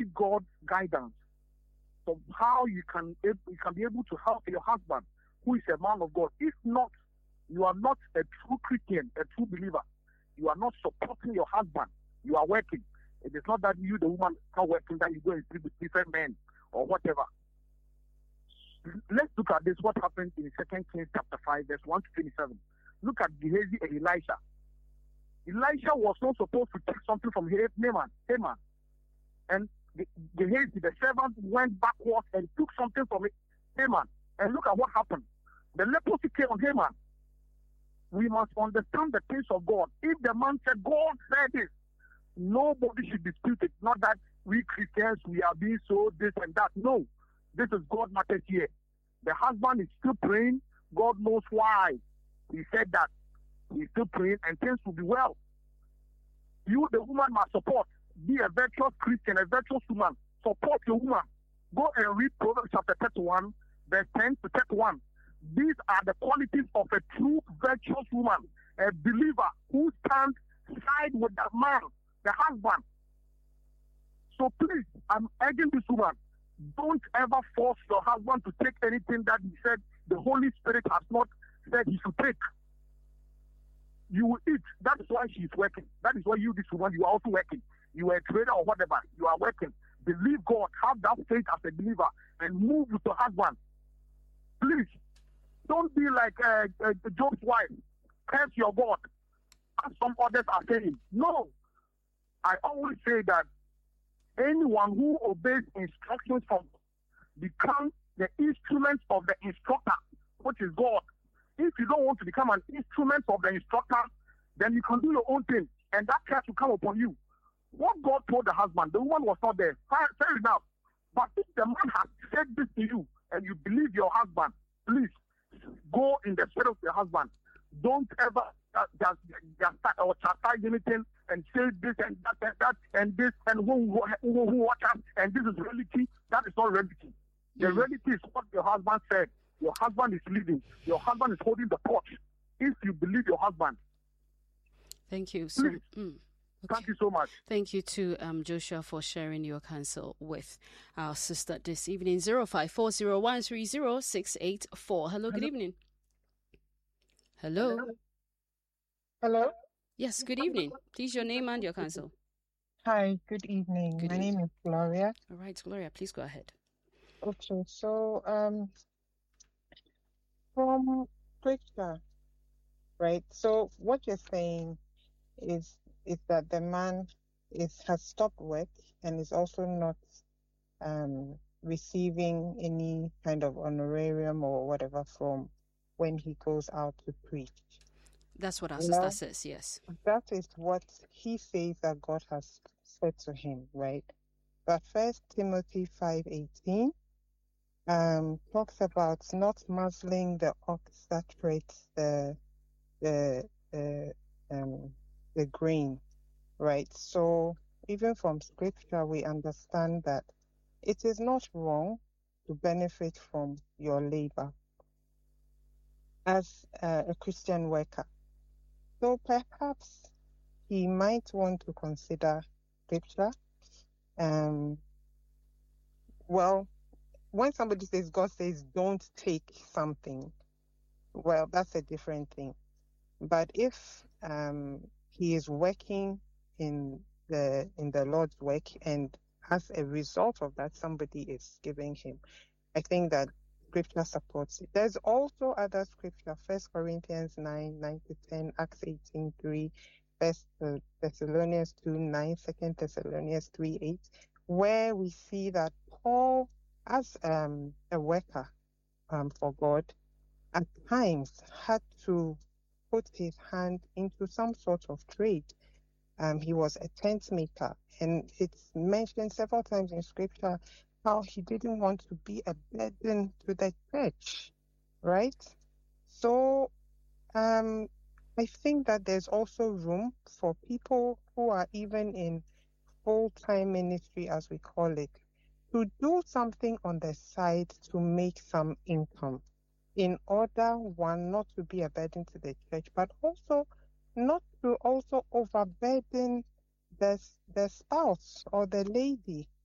seek God's guidance of how you can be able to help your husband, who is a man of God. If not, you are not a true Christian, a true believer. You are not supporting your husband. You are working. It is not that you, the woman, are working, that you go and sleep with different men or whatever. Let's look at this, what happened in 2 Kings chapter 5, verse 1 to 27. Look at Gehazi and Elisha. Elisha was not supposed to take something from Haman. And Gehazi, the servant, went backwards and took something from Haman. And look at what happened. The leprosy came on Haman. We must understand the things of God. If the man said, God said this, nobody should dispute it. Not that we Christians, we are being so this and that. No. This is God matters here. The husband is still praying. God knows why he said that. He's still praying and things will be well. You, the woman, must support. Be a virtuous Christian, a virtuous woman. Support your woman. Go and read Proverbs chapter 31, verse 10 to 31. These are the qualities of a true virtuous woman, a believer who stands side with the man, the husband. So please, I'm urging this woman, don't ever force your husband to take anything that he said the Holy Spirit has not said he should take. You will eat. That is why she is working. That is why you, this woman, you are also working. You are a trader or whatever. You are working. Believe God. Have that faith as a believer and move with your husband. Please, don't be like Job's wife. Curse your God, as some others are saying. No. I always say that anyone who obeys instructions from becomes the instrument of the instructor, which is God. If you don't want to become an instrument of the instructor, then you can do your own thing, and that curse will come upon you. What God told the husband, the woman was not there. Fair enough. But if the man has said this to you, and you believe your husband, please go in the spirit of your husband. Don't ever just chastise anything and say this and that and this and who watch us and this is reality. That is not reality. The reality is what your husband said. Your husband is leading. Your husband is holding the torch. If you believe your husband. Thank you. Please. Okay. Thank you so much. Thank you to Joshua for sharing your counsel with our sister this evening. 0540130684. Hello, good evening. Hello. Hello. Yes, good evening. Please, your name and your counsel. Hi, good evening. My name is Gloria. All right, Gloria, please go ahead. Okay, so from scripture, right? So what you're saying is that the man has stopped work and is also not receiving any kind of honorarium or whatever from when he goes out to preach. That's what our sister says, yes. That is what he says that God has said to him, right? But 1 Timothy 5:18 talks about not muzzling the ox that treads the grain, right? So even from scripture, we understand that it is not wrong to benefit from your labor as a Christian worker. So perhaps he might want to consider scripture. Well, when somebody says, God says, don't take something, well, that's a different thing. But if he is working in the Lord's work, and as a result of that, somebody is giving him, I think that scripture supports it. There's also other scripture, 1 Corinthians 9:9-10, Acts 18:3, 1 Thessalonians 2:9, 2 Thessalonians 3:8, where we see that Paul, as a worker for God, at times had to put his hand into some sort of trade. He was a tent maker, and it's mentioned several times in scripture how he didn't want to be a burden to the church, right? So I think that there's also room for people who are even in full-time ministry, as we call it, to do something on the side to make some income, in order, one, not to be a burden to the church, but also not to also overburden the spouse or the lady